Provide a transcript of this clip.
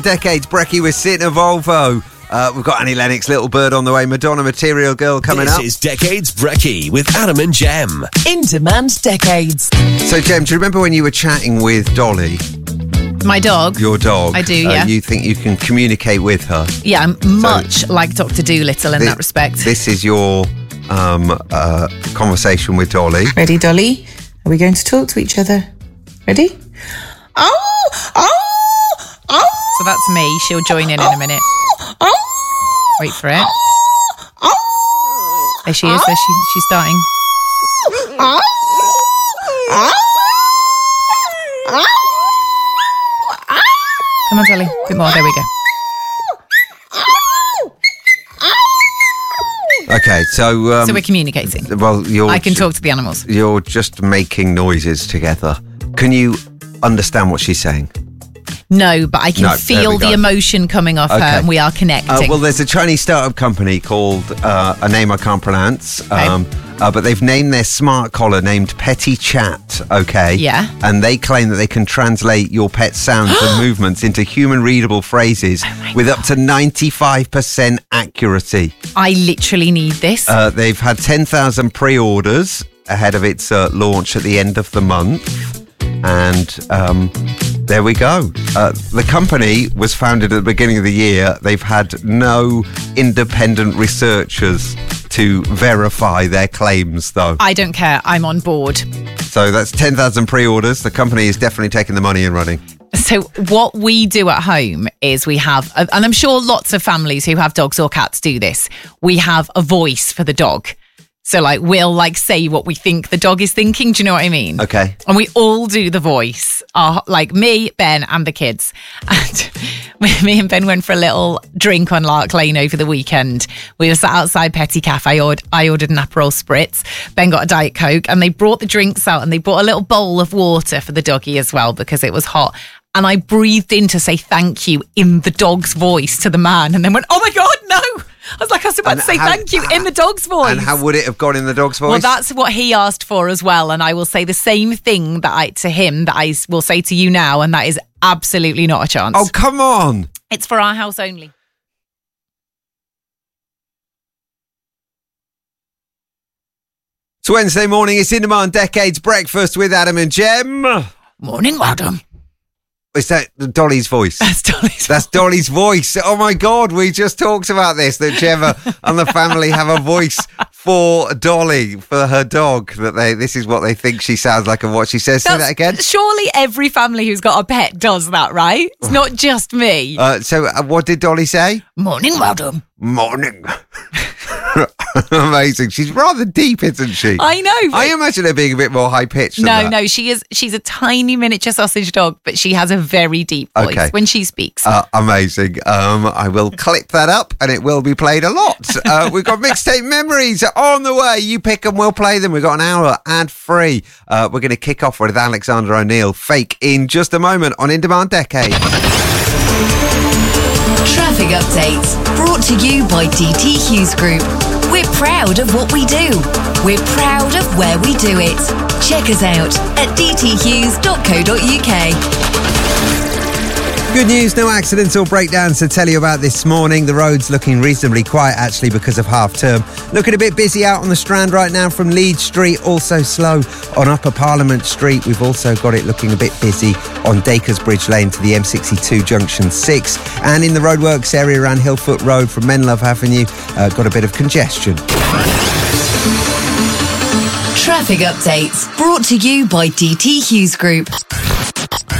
Decades Brekkie with Sitting a Volvo. We've got Annie Lennox, Little Bird on the way. Madonna, Material Girl coming up. This is Decades Brekkie with Adam and Jem. In Demand Decades. So, Jem, do you remember when you were chatting with Dolly? My dog? Your dog. I do, yeah. You think you can communicate with her? Yeah, I'm much like Dr. Dolittle in that respect. This is your conversation with Dolly. Ready, Dolly? Are we going to talk to each other? Ready? So that's me. She'll join in a minute. Wait for it. There she is. She's starting. Come on, Dolly. A bit more. There we go. Okay, so... so we're communicating. Well, I can talk to the animals. You're just making noises together. Can you understand what she's saying? No, but I can feel the emotion coming off her, and we are connecting. Well, there's a Chinese startup company called a name I can't pronounce, but they've named their smart collar named Petty Chat, okay? Yeah. And they claim that they can translate your pet's sounds and movements into human-readable phrases with up to 95% accuracy. I literally need this. They've had 10,000 pre-orders ahead of its launch at the end of the month. And there we go. The company was founded at the beginning of the year. They've had no independent researchers to verify their claims, though. I don't care. I'm on board. So that's 10,000 pre-orders. The company is definitely taking the money and running. So what we do at home is we have, and I'm sure lots of families who have dogs or cats do this, we have a voice for the dog. So, we'll, say what we think the dog is thinking. Do you know what I mean? Okay. And we all do the voice. Me, Ben, and the kids. And me and Ben went for a little drink on Lark Lane over the weekend. We were sat outside Petty Cafe. I ordered an Aperol Spritz. Ben got a Diet Coke. And they brought the drinks out. And they brought a little bowl of water for the doggy as well, because it was hot. And I breathed in to say thank you in the dog's voice to the man. And then went, oh my God, no! I was about to say thank you in the dog's voice. And how would it have gone in the dog's voice? Well, that's what he asked for as well. And I will say the same thing to him that I will say to you now. And that is absolutely not a chance. Oh, come on. It's for our house only. It's Wednesday morning. It's In Demand Decades Breakfast with Adam and Jem. Morning, Adam. Is that Dolly's voice? That's Dolly's That's Dolly's voice. Oh, my God. We just talked about this, that Gemma and the family have a voice for Dolly, for her dog, that this is what they think she sounds like and what she says. Say that again. Surely every family who's got a pet does that, right? It's not just me. So what did Dolly say? Morning, madam. Morning. Amazing. She's rather deep, isn't she? I know. I imagine her being a bit more high-pitched than that. No, she's a tiny miniature sausage dog, but she has a very deep voice when she speaks. Amazing. I will clip that up and it will be played a lot. We've got Mixtape Memories on the way. You pick them, we'll play them. We've got an hour ad-free. We're going to kick off with Alexander O'Neill, Fake, in just a moment on In Demand Decade. Traffic updates brought to you by DT Hughes Group. We're proud of what we do. We're proud of where we do it. Check us out at dthughes.co.uk. Good news, no accidents or breakdowns to tell you about this morning. The road's looking reasonably quiet, actually, because of half term. Looking a bit busy out on the Strand right now from Leeds Street, also slow on Upper Parliament Street. We've also got it looking a bit busy on Dacres Bridge Lane to the M62 Junction 6. And in the roadworks area around Hillfoot Road from Menlove Avenue, got a bit of congestion. Traffic updates brought to you by DT Hughes Group.